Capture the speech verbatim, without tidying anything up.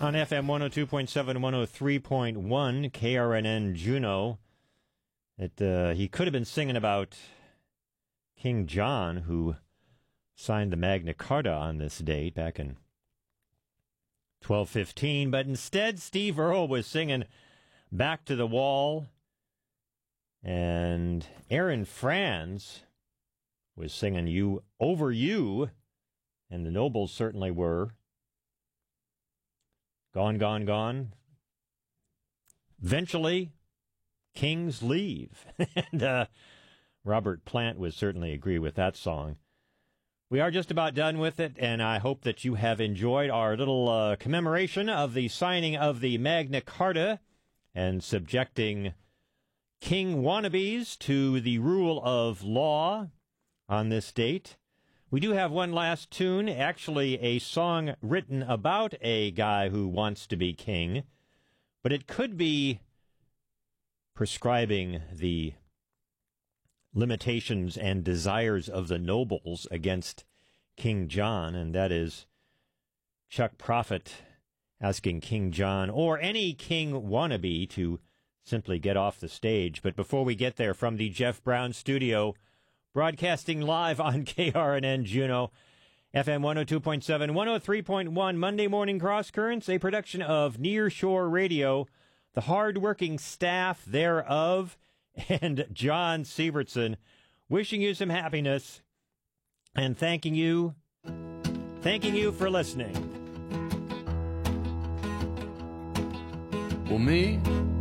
On F M one oh two point seven, one oh three point one, K R N N Juneau. It, uh, he could have been singing about King John, who signed the Magna Carta on this date back in twelve fifteen, but instead Steve Earle was singing Back to the Wall, and Aaron Franz was singing You Over You, and the Nobles certainly were. Gone, Gone, Gone. Eventually, Kings Leave. and uh, Robert Plant would certainly agree with that song. We are just about done with it, and I hope that you have enjoyed our little uh, commemoration of the signing of the Magna Carta and subjecting king wannabes to the rule of law on this date. We do have one last tune, actually a song written about a guy who wants to be king, but it could be prescribing the limitations and desires of the nobles against King John, and that is Chuck Prophet asking King John or any king wannabe to simply get off the stage. But before we get there, from the Jeff Brown studio, broadcasting live on K R N N Juneau, F M one oh two point seven, one oh three point one, Monday Morning Cross Currents, a production of Near Shore Radio, the hard-working staff thereof, and John Sievertson, wishing you some happiness and thanking you, thanking you for listening. Well, me...